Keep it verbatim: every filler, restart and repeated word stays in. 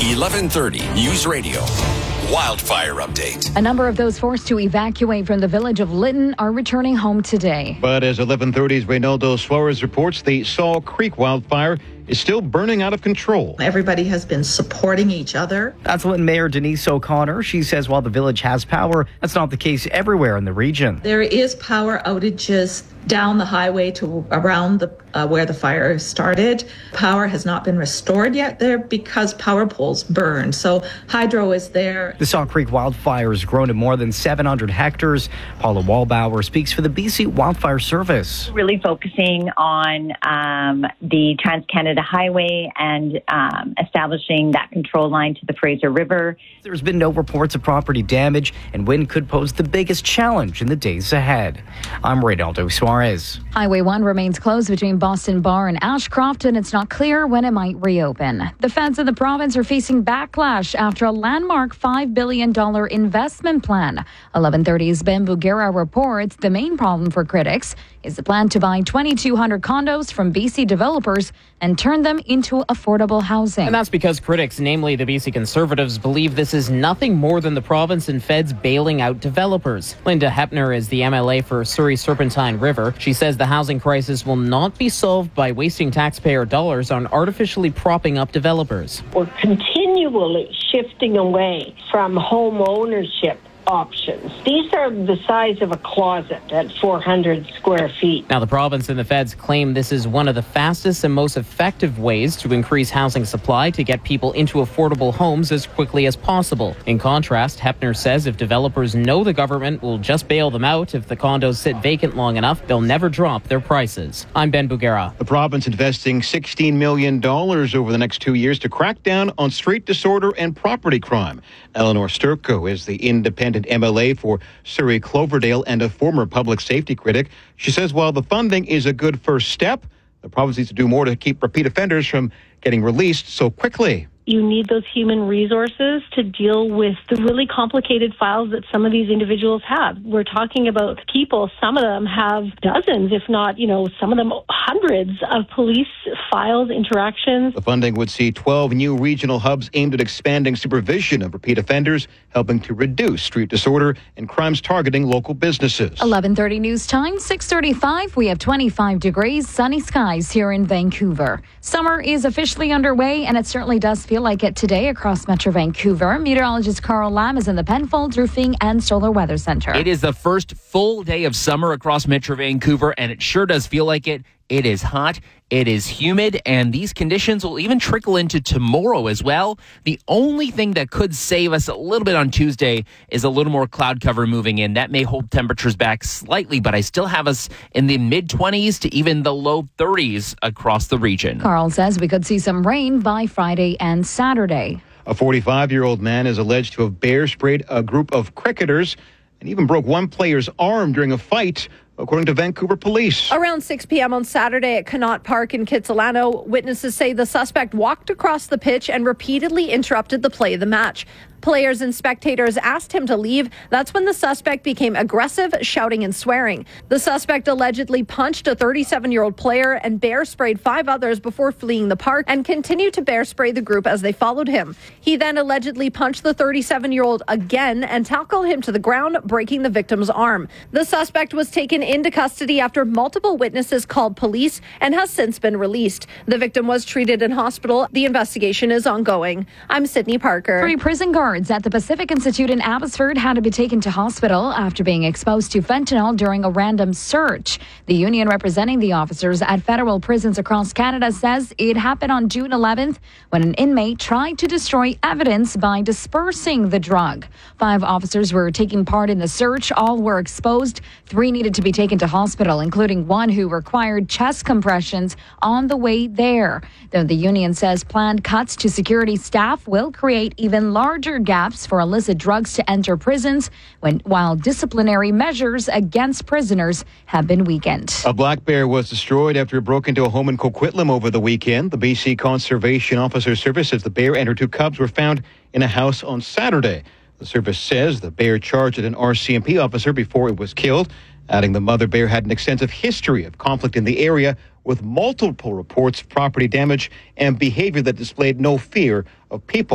eleven thirty News Radio. Wildfire update. A number of those forced to evacuate from the village of Lytton are returning home today. But as eleven thirty's Reynaldo Suarez reports, the Saul Creek wildfire is still burning out of control. Everybody has been supporting each other. That's Lytton Mayor Denise O'Connor. She says while the village has power, that's not the case everywhere in the region. There is power outages down the highway to around the uh, where the fire started. Power has not been restored yet there because power poles burned. So hydro is there. The Saul Creek wildfire has grown to more than seven hundred hectares. Paula Wallbauer speaks for the B C Wildfire Service. Really focusing on um, the Trans-Canada Highway and um, establishing that control line to the Fraser River. There's been no reports of property damage, and wind could pose the biggest challenge in the days ahead. I'm Reynaldo Suarez. Highway one remains closed between Boston Bar and Ashcroft, and it's not clear when it might reopen. The feds in the province are facing backlash after a landmark five billion dollars investment plan. eleven thirty's Ben Bugera reports the main problem for critics is the plan to buy twenty-two hundred condos from B C developers and turn them into affordable housing. And that's because critics, namely the B C Conservatives, believe this is nothing more than the province and feds bailing out developers. Linda Hepner is the M L A for Surrey Serpentine River. She says the housing crisis will not be solved by wasting taxpayer dollars on artificially propping up developers. We're continually shifting away from home ownership options. These are the size of a closet at four hundred square feet. Now, the province and the feds claim this is one of the fastest and most effective ways to increase housing supply to get people into affordable homes as quickly as possible. In contrast, Hepner says if developers know the government will just bail them out if the condos sit vacant long enough, they'll never drop their prices. I'm Ben Bugera. The province investing sixteen million dollars over the next two years to crack down on street disorder and property crime. Eleanor Sturko is the independent M L A for Surrey Cloverdale and a former public safety critic. She says while the funding is a good first step, the province needs to do more to keep repeat offenders from getting released so quickly. You need those human resources to deal with the really complicated files that some of these individuals have. We're talking about people, some of them have dozens, if not, you know, some of them hundreds of police files, interactions. The funding would see twelve new regional hubs aimed at expanding supervision of repeat offenders, helping to reduce street disorder and crimes targeting local businesses. eleven thirty news time, six thirty-five. We have twenty-five degrees, sunny skies here in Vancouver. Summer is officially underway, and it certainly does feel like it today across Metro Vancouver. Meteorologist Carl Lam is in the Penfolds Roofing and Solar Weather Center. It is the first full day of summer across Metro Vancouver, and it sure does feel like it. It is hot, it is humid, and these conditions will even trickle into tomorrow as well. The only thing that could save us a little bit on Tuesday is a little more cloud cover moving in. That may hold temperatures back slightly, but I still have us in the mid-twenties to even the low thirties across the region. Carl says we could see some rain by Friday and Saturday. A forty-five-year-old man is alleged to have bear sprayed a group of cricketers and even broke one player's arm during a fight, according to Vancouver police. Around six p.m. on Saturday at Connaught Park in Kitsilano, witnesses say the suspect walked across the pitch and repeatedly interrupted the play of the match. Players and spectators asked him to leave. That's when the suspect became aggressive, shouting and swearing. The suspect allegedly punched a thirty-seven-year-old player and bear sprayed five others before fleeing the park and continued to bear spray the group as they followed him. He then allegedly punched the thirty-seven-year-old again and tackled him to the ground, breaking the victim's arm. The suspect was taken into custody after multiple witnesses called police and has since been released. The victim was treated in hospital. The investigation is ongoing. I'm Sydney Parker. Three prison guards at the Pacific Institute in Abbotsford had to be taken to hospital after being exposed to fentanyl during a random search. The union representing the officers at federal prisons across Canada says it happened on June eleventh when an inmate tried to destroy evidence by dispersing the drug. Five officers were taking part in the search. All were exposed. Three needed to be taken to hospital, including one who required chest compressions on the way there. Though the union says planned cuts to security staff will create even larger gaps for illicit drugs to enter prisons, when while disciplinary measures against prisoners have been weakened. A black bear was destroyed after it broke into a home in Coquitlam over the weekend. The B C Conservation Officer Service says the bear and her two cubs were found in a house on Saturday. The service says the bear charged at an R C M P officer before it was killed, adding the mother bear had an extensive history of conflict in the area with multiple reports of property damage and behavior that displayed no fear of people.